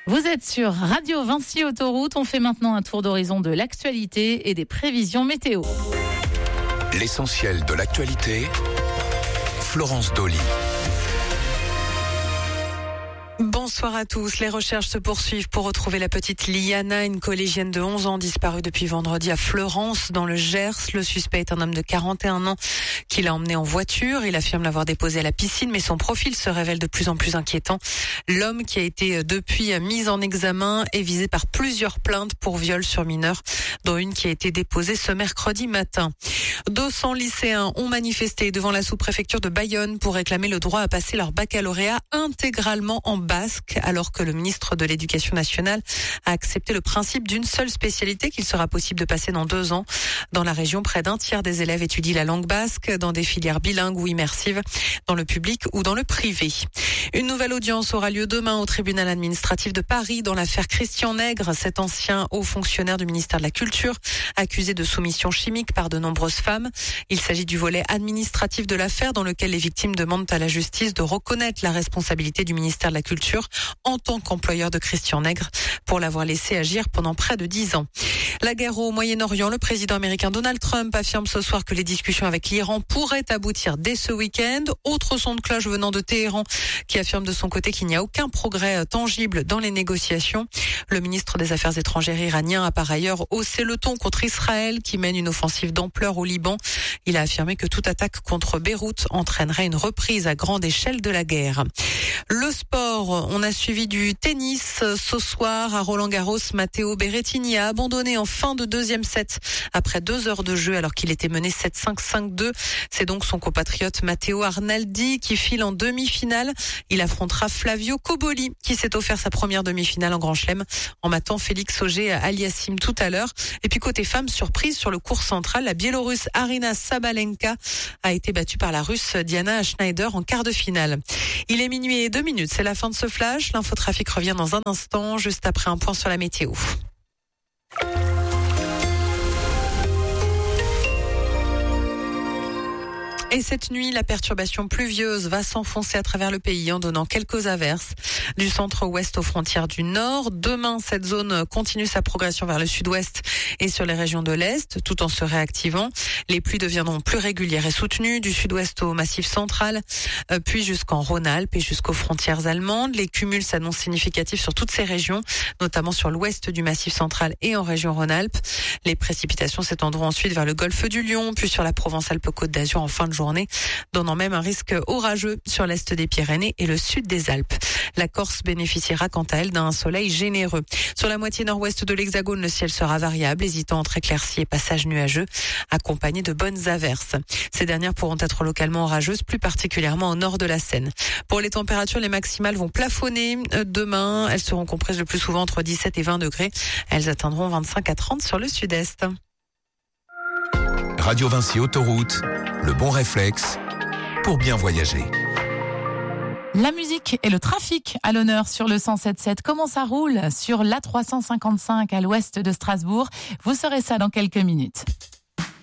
Vous êtes sur Radio Vinci Autoroute. On fait maintenant un tour d'horizon de l'actualité et des prévisions météo. L'essentiel de l'actualité, Florence Dolly. Bonsoir à tous. Les recherches se poursuivent pour retrouver la petite Liana, une collégienne de 11 ans disparue depuis vendredi à Fleurance, dans le Gers. Le suspect est un homme de 41 ans qui l'a emmené en voiture. Il affirme l'avoir déposé à la piscine, mais son profil se révèle de plus en plus inquiétant. L'homme, qui a été depuis mis en examen, est visé par plusieurs plaintes pour viol sur mineur, dont une qui a été déposée ce mercredi matin. 200 lycéens ont manifesté devant la sous-préfecture de Bayonne pour réclamer le droit à passer leur baccalauréat intégralement en basque, alors que le ministre de l'Éducation nationale a accepté le principe d'une seule spécialité qu'il sera possible de passer dans 2 ans. Dans la région, près d'un tiers des élèves étudient la langue basque dans des filières bilingues ou immersives, dans le public ou dans le privé. Une nouvelle audience aura lieu demain au tribunal administratif de Paris dans l'affaire Christian Nègre, cet ancien haut fonctionnaire du ministère de la Culture, accusé de soumission chimique par de nombreuses femmes. Il s'agit du volet administratif de l'affaire dans lequel les victimes demandent à la justice de reconnaître la responsabilité du ministère de la Culture en tant qu'employeur de Christian Nègre pour l'avoir laissé agir pendant près de 10 ans. La guerre au Moyen-Orient, le président américain Donald Trump affirme ce soir que les discussions avec l'Iran pourraient aboutir dès ce week-end. Autre son de cloche venant de Téhéran qui affirme de son côté qu'il n'y a aucun progrès tangible dans les négociations. Le ministre des Affaires étrangères iranien a par ailleurs haussé le ton contre Israël qui mène une offensive d'ampleur au Liban. Il a affirmé que toute attaque contre Beyrouth entraînerait une reprise à grande échelle de la guerre. Le sport, on a suivi du tennis ce soir à Roland-Garros. Matteo Berrettini a abandonné en fin de deuxième set après 2 heures de jeu alors qu'il était mené 7-5, 5-2. C'est donc son compatriote Matteo Arnaldi qui file en demi-finale. Il affrontera Flavio Cobolli qui s'est offert sa première demi-finale en Grand Chelem en battant Félix Auger-Aliassime tout à l'heure. Et puis côté femmes, surprise sur le court central, la Biélorusse Arina Sabalenka a été battue par la Russe Diana Schneider en quart de finale. Il est minuit et 2 minutes, c'est la fin de ce flash. L'infotrafic revient dans un instant, juste après un point sur la météo. Et cette nuit, la perturbation pluvieuse va s'enfoncer à travers le pays en donnant quelques averses du centre-ouest aux frontières du nord. Demain, cette zone continue sa progression vers le sud-ouest et sur les régions de l'est, tout en se réactivant. Les pluies deviendront plus régulières et soutenues du sud-ouest au massif central, puis jusqu'en Rhône-Alpes et jusqu'aux frontières allemandes. Les cumuls s'annoncent significatifs sur toutes ces régions, notamment sur l'ouest du massif central et en région Rhône-Alpes. Les précipitations s'étendront ensuite vers le golfe du Lion, puis sur la Provence-Alpes-Côte d'Azur en fin de journée, donnant même un risque orageux sur l'est des Pyrénées et le sud des Alpes. La Corse bénéficiera quant à elle d'un soleil généreux. Sur la moitié nord-ouest de l'Hexagone, le ciel sera variable, hésitant entre éclaircies et passages nuageux, accompagnés de bonnes averses. Ces dernières pourront être localement orageuses, plus particulièrement au nord de la Seine. Pour les températures, les maximales vont plafonner. Demain, elles seront comprises le plus souvent entre 17 et 20 degrés. Elles atteindront 25 à 30 sur le sud-est. Radio Vinci Autoroute, le bon réflexe pour bien voyager. La musique et le trafic à l'honneur sur le 107.7. Comment ça roule sur l'A355 à l'ouest de Strasbourg? Vous saurez ça dans quelques minutes.